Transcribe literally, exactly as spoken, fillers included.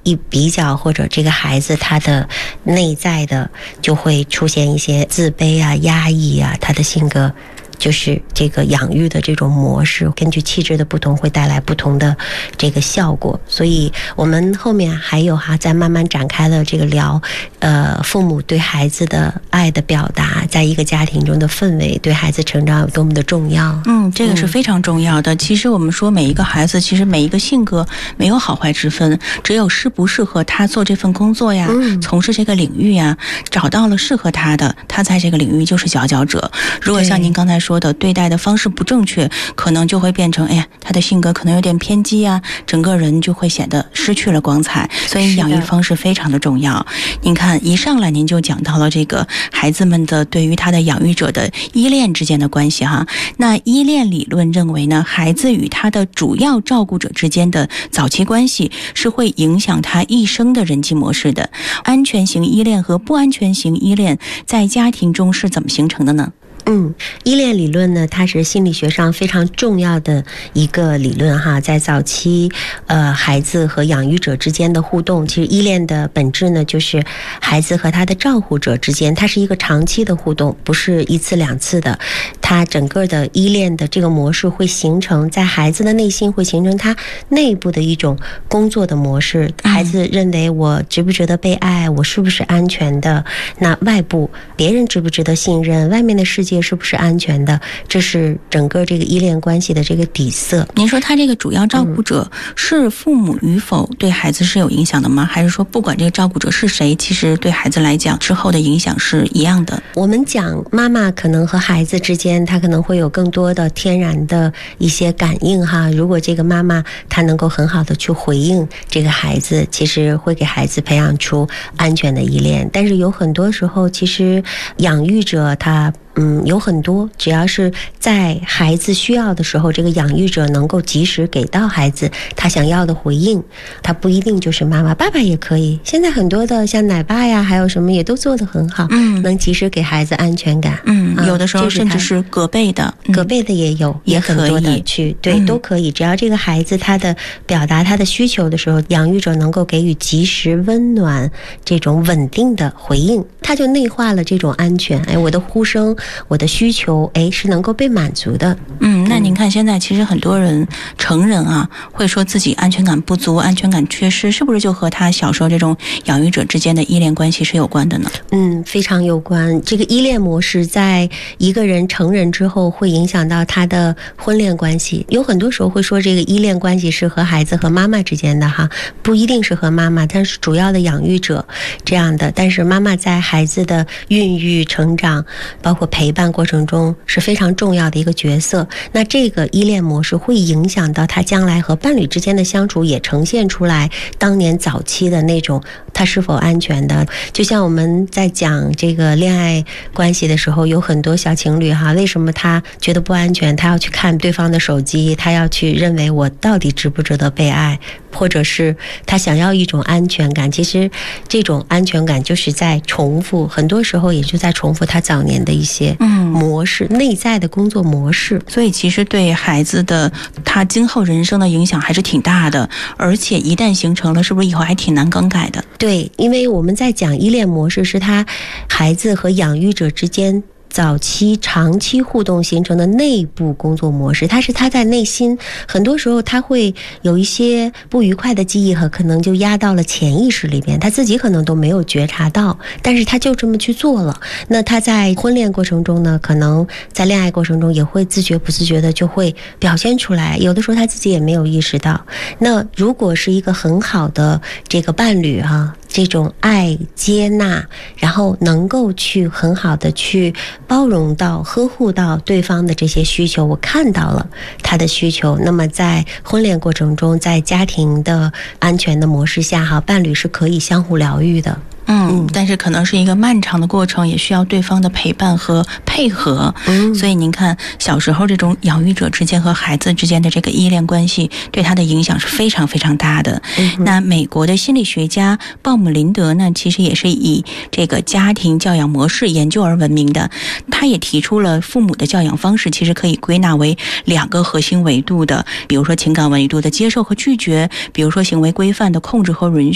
一比较，或者这个孩子他的内在的就会出现一些自卑啊、压抑啊，他的性格就是这个养育的这种模式，根据气质的不同会带来不同的这个效果。所以我们后面还有哈，在慢慢展开了这个聊，呃，父母对孩子的爱的表达，在一个家庭中的氛围对孩子成长有多么的重要。 嗯，这个是非常重要的。嗯、其实我们说每一个孩子，其实每一个性格没有好坏之分，只有适不适合他做这份工作呀，嗯、从事这个领域呀，找到了适合他的，他在这个领域就是佼佼者。如果像您刚才说说的对待的方式不正确，可能就会变成哎呀，他的性格可能有点偏激啊，整个人就会显得失去了光彩。所以养育方式非常的重要。您看一上来您就讲到了这个孩子们的对于他的养育者的依恋之间的关系哈。那依恋理论认为呢，孩子与他的主要照顾者之间的早期关系是会影响他一生的人际模式的。安全型依恋和不安全型依恋在家庭中是怎么形成的呢？ 嗯，依恋理论呢，它是心理学上非常重要的一个理论哈。在早期，呃，孩子和养育者之间的互动，其实依恋的本质呢，就是孩子和他的照护者之间，它是一个长期的互动，不是一次两次的。它整个的依恋的这个模式会形成在孩子的内心，会形成他内部的一种工作的模式。孩子认为我值不值得被爱，我是不是安全的？那外部别人值不值得信任？外面的世界是不是安全的？这是整个这个依恋关系的这个底色。 您说他这个主要照顾者是父母与否对孩子是有影响的吗？还是说不管这个照顾者是谁，其实对孩子来讲之后的影响是一样的？ 我们讲妈妈可能和孩子之间，她可能会有更多的天然的一些感应哈。如果这个妈妈她能够很好的去回应这个孩子，其实会给孩子培养出安全的依恋。但是有很多时候，其实养育者他嗯，有很多，只要是在孩子需要的时候，这个养育者能够及时给到孩子他想要的回应，他不一定就是妈妈，爸爸也可以。现在很多的像奶爸呀，还有什么也都做得很好，嗯，能及时给孩子安全感。 嗯，啊、有的时候甚至是隔辈的， 嗯、隔辈的也有，也很多的去，对，嗯、都可以。只要这个孩子他的表达他的需求的时候，养育者能够给予及时、温暖这种稳定的回应，他就内化了这种安全。哎，我的呼声。我的需求哎是能够被满足的。 嗯，那您看现在其实很多人成人啊会说自己安全感不足，安全感缺失，是不是就和他小时候这种养育者之间的依恋关系是有关的呢？ 嗯，非常有关。这个依恋模式在一个人成人之后会影响到他的婚恋关系。有很多时候会说这个依恋关系是和孩子和妈妈之间的哈，不一定是和妈妈，但是主要的养育者这样的。但是妈妈在孩子的孕育成长包括陪伴过程中是非常重要的一个角色。那这个依恋模式会影响到他将来和伴侣之间的相处，也呈现出来当年早期的那种他是否安全的。就像我们在讲这个恋爱关系的时候，有很多小情侣哈，为什么他觉得不安全，他要去看对方的手机，他要去认为我到底值不值得被爱，或者是他想要一种安全感。其实这种安全感就是在重复，很多时候也就在重复他早年的一些模式，嗯、内在的工作模式。 所以其实对孩子的他今后人生的影响还是挺大的，而且一旦形成了，是不是以后还挺难更改的？ 对，因为我们在讲依恋模式是他孩子和养育者之间早期长期互动形成的内部工作模式，它是他在内心很多时候他会有一些不愉快的记忆和可能就压到了潜意识里边，他自己可能都没有觉察到，但是他就这么去做了。那他在婚恋过程中呢，可能在恋爱过程中也会自觉不自觉的就会表现出来，有的时候他自己也没有意识到。那如果是一个很好的这个伴侣哈、啊，这种爱接纳，然后能够去很好的去包容到呵护到对方的这些需求，我看到了他的需求，那么在婚恋过程中，在家庭的安全的模式下哈，伴侣是可以相互疗愈的。 嗯，但是可能是一个漫长的过程，也需要对方的陪伴和配合。嗯，所以您看，小时候这种养育者之间和孩子之间的这个依恋关系，对他的影响是非常非常大的。嗯、那美国的心理学家鲍姆林德呢，其实也是以这个家庭教养模式研究而闻名的。他也提出了父母的教养方式其实可以归纳为两个核心维度的，比如说情感维度的接受和拒绝，比如说行为规范的控制和允许。